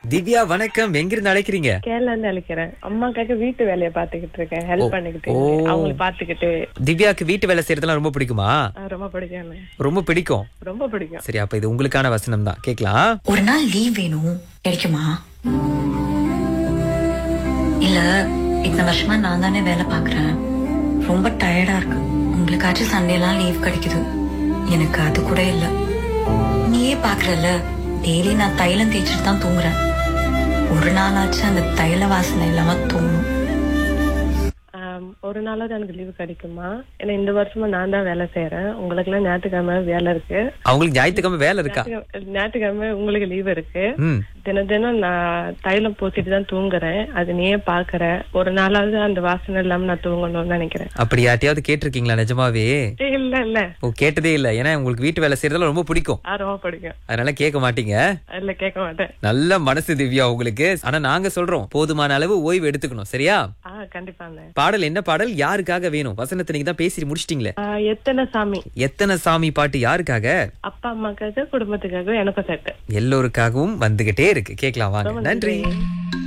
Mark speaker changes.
Speaker 1: திவ்யா வணக்கம், எங்கிருந்து அழைக்கிறீங்க?
Speaker 2: கேரளா இருந்து அழைக்கிறேன். அம்மாக்காக வீட்டு வேலையை பாத்துக்கிட்டு இருக்கேன். ஹெல்ப் பண்ணிக்கிட்டு அவங்களை பாத்துக்கிட்டு.
Speaker 1: திவ்யாக்கு வீட்டு வேலை செய்யறதெல்லாம் ரொம்ப பிடிக்குமா?
Speaker 2: ரொம்ப பிடிக்கும்.
Speaker 1: ரொம்ப பிடிக்கும்.
Speaker 2: ரொம்ப பிடிக்கும்.
Speaker 1: சரி, அப்ப இது உங்களுக்கான வசனம் தான், கேக்கலாம்.
Speaker 3: ஒரு நாள் லீவ் வேணும், கிடைக்குமா? இல்ல இத்தனை வருஷமா நான் தானே வேலை பாக்குறேன், ரொம்ப டயர்டா இருக்கு. உங்களுக்காச்சும் சண்டே எல்லாம் லீவ் கிடைக்குது, எனக்கு அது கூட இல்ல. நீயே பாக்குறல, டெய்லி நான் தைலம் தேய்ச்சிட்டு தான் தூங்குறேன். ஒரு நாளாச்சும் அந்த தைல வாசனை இல்லாம தூங்கும்.
Speaker 2: ஒரு நாளாவது எனக்கு லீவு கிடைக்குமா? ஏன்னா இந்த வருஷமா நான் தான் வேலை செய்யறேன். உங்களுக்கு எல்லாம் ஞாயிற்றுக்கிழமை வேலை இருக்கு.
Speaker 1: அவங்களுக்கு ஞாயிற்றுக்கிழமை வேலை இருக்கா?
Speaker 2: ஞாயிற்றுக்கிழமை உங்களுக்கு லீவு இருக்கு. தினம் தினம் நான் தைலம் பூசிட்டு தான் தூங்குறேன். அது நீயே பாக்குற. ஒரு நாளாவது அந்த வாசனை இல்லாம நான் தூங்கணும்னு நினைக்கிறேன்.
Speaker 1: அப்படி யார்ட்டையாவது கேட்டிருக்கீங்களா நிஜமாவே?
Speaker 2: இல்ல.
Speaker 1: ஓ, கேட்டதே இல்ல. ஏன்னா உங்களுக்கு வீட்டு வேலை செய்யறதுல ரொம்ப பிடிக்கும்.
Speaker 2: ரொம்ப பிடிக்கும்.
Speaker 1: அதனால கேட்க மாட்டீங்க.
Speaker 2: இல்ல, கேட்க மாட்டேன்.
Speaker 1: நல்ல மனசு திவ்யா உங்களுக்கு. ஆனா நாங்க சொல்றோம், போதுமான அளவு ஓய்வு எடுத்துக்கணும், சரியா?
Speaker 2: கண்டிப்பா.
Speaker 1: பாடல் என்ன பாடல், யாருக்காக வேணும்? வசனத்தை நீங்க தான் பேசி முடிச்சிட்டீங்களே.
Speaker 2: எத்தனை சாமி.
Speaker 1: எத்தனை சாமி பாட்டு யாருக்காக?
Speaker 2: அப்பா அம்மாக்காக, குடும்பத்துக்காக, எனக்கும் சேர்த்து
Speaker 1: எல்லோருக்காகவும் வந்துகிட்டே இருக்கு. கேட்கலாம் வாங்க. நன்றி.